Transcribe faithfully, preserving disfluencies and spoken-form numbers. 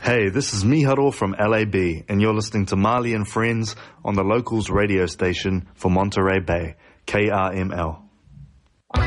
Hey, this is Miharo from L A B, and you're listening to Marley and Friends on the Locals radio station for Monterey Bay, K R M L.